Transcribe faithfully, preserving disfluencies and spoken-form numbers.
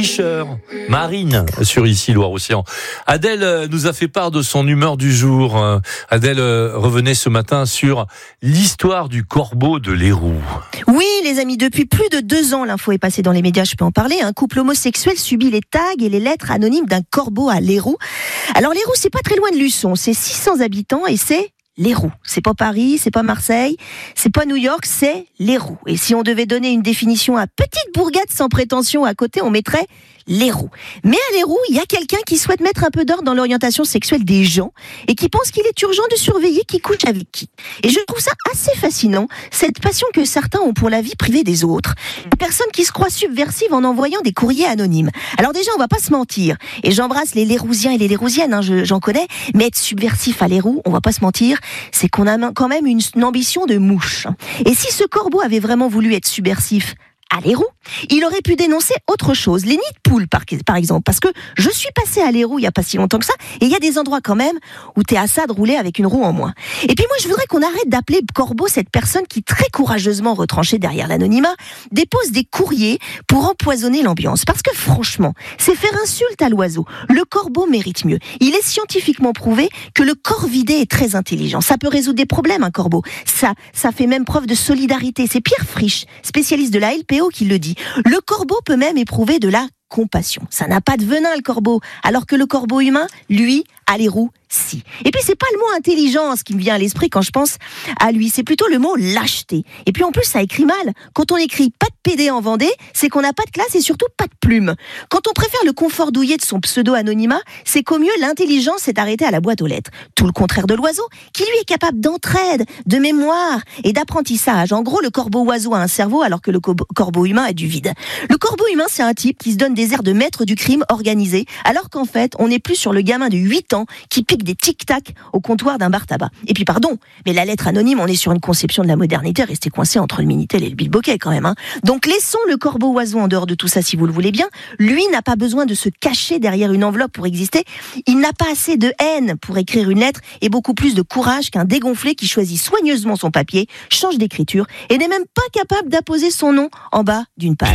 tricheur. Marine sur Ici Loire-Océan. Adèle nous a fait part de son humeur du jour. Adèle revenait ce matin sur l'histoire du corbeau de l'Héroux. Oui, les amis, depuis plus de deux ans, l'info est passée dans les médias, je peux en parler. Un couple homosexuel subit les tags et les lettres anonymes d'un corbeau à l'Héroux. Alors l'Héroux, c'est pas très loin de Luçon, c'est six cents habitants et c'est l'Héroux. C'est pas Paris, c'est pas Marseille, c'est pas New York, c'est l'Héroux. Et si on devait donner une définition à petite bourgade sans prétention à côté, on mettrait l'Héroux. Mais à l'Héroux, il y a quelqu'un qui souhaite mettre un peu d'ordre dans l'orientation sexuelle des gens et qui pense qu'il est urgent de surveiller qui couche avec qui. Et je trouve ça assez fascinant, cette passion que certains ont pour la vie privée des autres. Une personne qui se croit subversive en envoyant des courriers anonymes. Alors déjà, on va pas se mentir. Et j'embrasse les Lérousiens et les Lérousiennes, hein, je, j'en connais. Mais être subversif à l'Héroux, on va pas se mentir, c'est qu'on a quand même une, une ambition de mouche. Et si ce corbeau avait vraiment voulu être subversif à l'Héroux, il aurait pu dénoncer autre chose, les nids de poules par, par exemple, parce que je suis passée à l'Héroux il y a pas si longtemps que ça, et il y a des endroits quand même où t'es à ça de rouler avec une roue en moins. Et puis moi je voudrais qu'on arrête d'appeler corbeau cette personne qui, très courageusement retranchée derrière l'anonymat, dépose des courriers pour empoisonner l'ambiance, parce que franchement, c'est faire insulte à l'oiseau. Le corbeau mérite mieux. Il est scientifiquement prouvé que le corvidé est très intelligent, ça peut résoudre des problèmes un corbeau, ça, ça fait même preuve de solidarité. C'est Pierre Frisch, spécialiste de la L P O, qui le dit. Le corbeau peut même éprouver de la compassion. Ça n'a pas de venin, le corbeau, alors que le corbeau humain, lui, à l'Héroux, si. Et puis c'est pas le mot intelligence qui me vient à l'esprit quand je pense à lui, c'est plutôt le mot lâcheté. Et puis en plus ça écrit mal. Quand on écrit pas de P D en Vendée, c'est qu'on n'a pas de classe et surtout pas de plume. Quand on préfère le confort douillet de son pseudo-anonymat, c'est qu'au mieux l'intelligence s'est arrêtée à la boîte aux lettres. Tout le contraire de l'oiseau, qui lui est capable d'entraide, de mémoire et d'apprentissage. En gros, le corbeau-oiseau a un cerveau alors que le co- corbeau humain a du vide. Le corbeau humain, c'est un type qui se donne des airs de maître du crime organisé, alors qu'en fait, on n'est plus sur le gamin de huit ans qui pique des tic-tac au comptoir d'un bar tabac. Et puis pardon, mais la lettre anonyme, on est sur une conception de la modernité restée coincée entre le Minitel et le bilboquet quand même. Hein. Donc laissons le corbeau-oiseau en dehors de tout ça si vous le voulez bien. Lui n'a pas besoin de se cacher derrière une enveloppe pour exister. Il n'a pas assez de haine pour écrire une lettre et beaucoup plus de courage qu'un dégonflé qui choisit soigneusement son papier, change d'écriture et n'est même pas capable d'apposer son nom en bas d'une page.